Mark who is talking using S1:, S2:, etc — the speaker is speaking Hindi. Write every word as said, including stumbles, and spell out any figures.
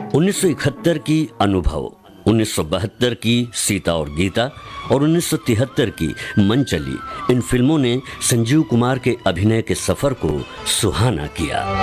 S1: उन्नीस सौ इकहत्तर की अनुभव, उन्नीस सौ बहत्तर की सीता और गीता और उन्नीस सौ तिहत्तर की मन चली, इन फिल्मों ने संजीव कुमार के अभिनय के सफर को सुहाना किया।